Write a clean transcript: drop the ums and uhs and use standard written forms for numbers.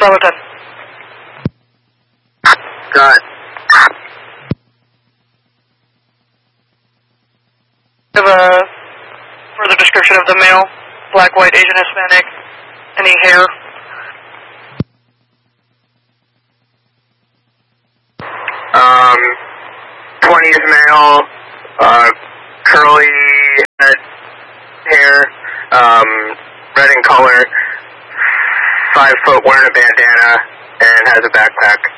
Bravo 10. Got it. Have a further description of the male, black, white, Asian, Hispanic, any hair? Um, 20s male, curly head, hair, red in color, 5 foot, wearing a bandana, and has a backpack.